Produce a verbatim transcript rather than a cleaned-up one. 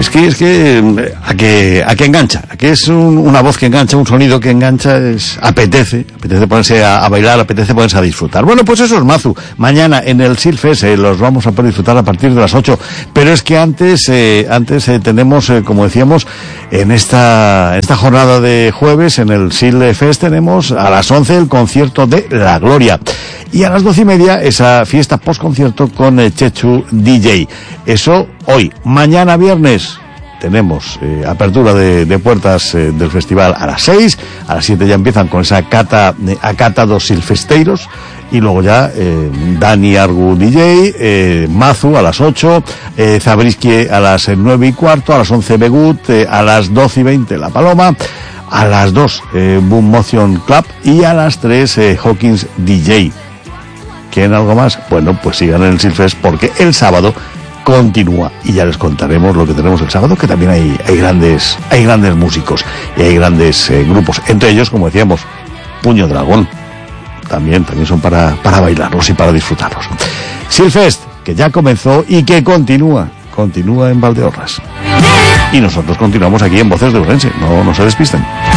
Es que, es que, a que, a que engancha, a que es un, una voz que engancha, un sonido que engancha, es, apetece, apetece ponerse a, a bailar, apetece ponerse a disfrutar. Bueno, pues eso es Mazu. Mañana en el Silfes eh, los vamos a poder disfrutar a partir de las ocho, pero es que antes, eh, antes eh, tenemos, eh, como decíamos, en esta, esta jornada de jueves, en el Silfes tenemos a las once el concierto de La Gloria. Y a las doce y media esa fiesta post-concierto con eh, Chechu D J. Eso hoy. Mañana viernes tenemos eh, apertura de, de puertas eh, del festival a las seis. A las siete ya empiezan con esa cata, eh, acata dos silfesteiros. Y luego ya eh, Dani Argu D J, eh, Mazu a las ocho, eh, Zabriskie a las nueve y cuarto, a las once Begut, eh, a las doce y veinte La Paloma, a las dos eh, Boom Motion Club y a las tres eh, Hawkins D J. ¿Quieren algo más? Bueno, pues sigan en el Silfes porque el sábado continúa y ya les contaremos lo que tenemos el sábado, que también hay, hay grandes hay grandes músicos y hay grandes eh, grupos, entre ellos, como decíamos, Puño Dragón. También, también son para, para bailarlos y para disfrutarlos. Silfest, que ya comenzó y que continúa, continúa en Valdeorras. Y nosotros continuamos aquí en Voces de Ourense, no, no se despisten.